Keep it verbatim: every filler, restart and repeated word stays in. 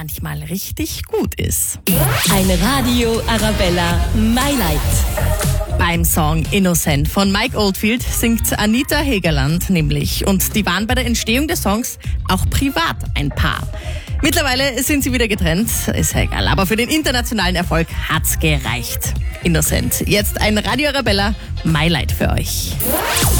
manchmal richtig gut ist. Eine Radio Arabella My Light. Beim Song Innocent von Mike Oldfield singt Anita Hegerland nämlich. Und die waren bei der Entstehung des Songs auch privat ein Paar. Mittlerweile sind sie wieder getrennt, ist ja egal. Aber für den internationalen Erfolg hat's gereicht. Innocent. Jetzt ein Radio Arabella My Light für euch.